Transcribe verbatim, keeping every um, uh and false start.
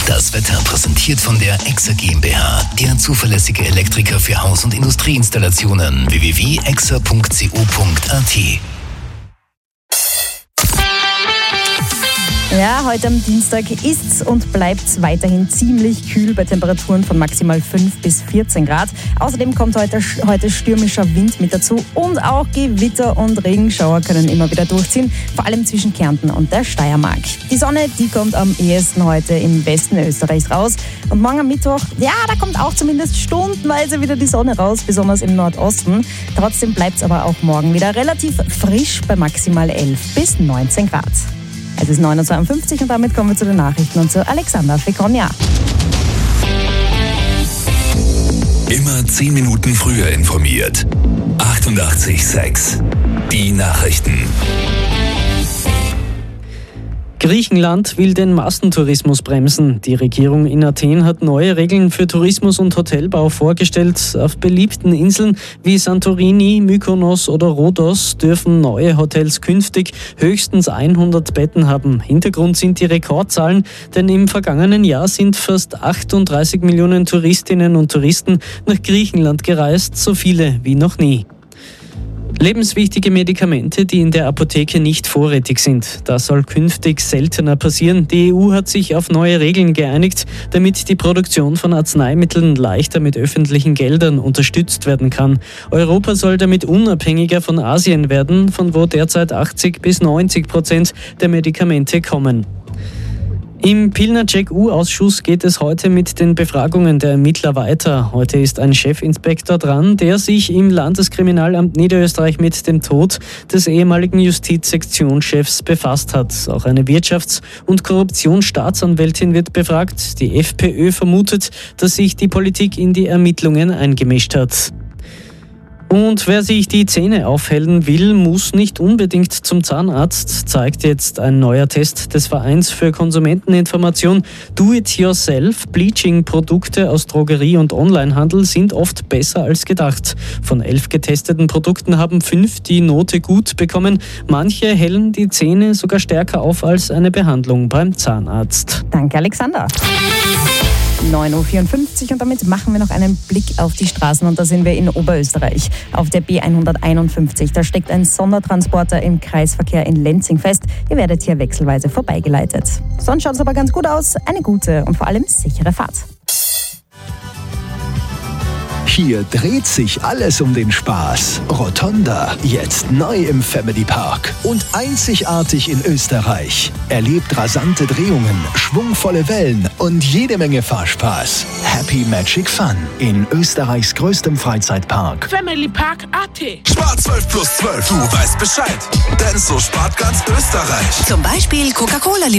Das Wetter präsentiert von der Exa GmbH, der zuverlässige Elektriker für Haus- und Industrieinstallationen. w w w punkt exa punkt co punkt a t. Ja, heute am Dienstag ist's und bleibt's weiterhin ziemlich kühl bei Temperaturen von maximal fünf bis vierzehn Grad. Außerdem kommt heute, heute stürmischer Wind mit dazu und auch Gewitter und Regenschauer können immer wieder durchziehen, vor allem zwischen Kärnten und der Steiermark. Die Sonne, die kommt am ehesten heute im Westen Österreichs raus und morgen am Mittwoch, ja, da kommt auch zumindest stundenweise wieder die Sonne raus, besonders im Nordosten. Trotzdem bleibt's aber auch morgen wieder relativ frisch bei maximal elf bis neunzehn Grad. Es ist neun Uhr zweiundfünfzig und damit kommen wir zu den Nachrichten und zu Alexander Fekonja. Immer zehn Minuten früher informiert. achtundachtzig Komma sechs. Die Nachrichten. Griechenland will den Massentourismus bremsen. Die Regierung in Athen hat neue Regeln für Tourismus und Hotelbau vorgestellt. Auf beliebten Inseln wie Santorini, Mykonos oder Rhodos dürfen neue Hotels künftig höchstens hundert Betten haben. Hintergrund sind die Rekordzahlen, denn im vergangenen Jahr sind fast achtunddreißig Millionen Touristinnen und Touristen nach Griechenland gereist, so viele wie noch nie. Lebenswichtige Medikamente, die in der Apotheke nicht vorrätig sind. Das soll künftig seltener passieren. Die E U hat sich auf neue Regeln geeinigt, damit die Produktion von Arzneimitteln leichter mit öffentlichen Geldern unterstützt werden kann. Europa soll damit unabhängiger von Asien werden, von wo derzeit achtzig bis neunzig Prozent der Medikamente kommen. Im Pilnacek-U-Ausschuss geht es heute mit den Befragungen der Ermittler weiter. Heute ist ein Chefinspektor dran, der sich im Landeskriminalamt Niederösterreich mit dem Tod des ehemaligen Justizsektionschefs befasst hat. Auch eine Wirtschafts- und Korruptionsstaatsanwältin wird befragt. Die FPÖ vermutet, dass sich die Politik in die Ermittlungen eingemischt hat. Und wer sich die Zähne aufhellen will, muss nicht unbedingt zum Zahnarzt, zeigt jetzt ein neuer Test des Vereins für Konsumenteninformation. Do-it-yourself. Bleaching-Produkte aus Drogerie- und Onlinehandel sind oft besser als gedacht. Von elf getesteten Produkten haben fünf die Note gut bekommen. Manche hellen die Zähne sogar stärker auf als eine Behandlung beim Zahnarzt. Danke, Alexander. neun Uhr vierundfünfzig und damit machen wir noch einen Blick auf die Straßen und da sind wir in Oberösterreich. Auf der B hunderteinundfünfzig, da steckt ein Sondertransporter im Kreisverkehr in Lenzing fest. Ihr werdet hier wechselweise vorbeigeleitet. Sonst schaut es aber ganz gut aus. Eine gute und vor allem sichere Fahrt. Hier dreht sich alles um den Spaß. Rotonda, jetzt neu im Family Park und einzigartig in Österreich. Erlebt rasante Drehungen, schwungvolle Wellen und jede Menge Fahrspaß. Happy Magic Fun in Österreichs größtem Freizeitpark. Family Park punkt a t. Spart zwölf plus zwölf, du weißt Bescheid. Denn so spart ganz Österreich. Zum Beispiel Coca-Cola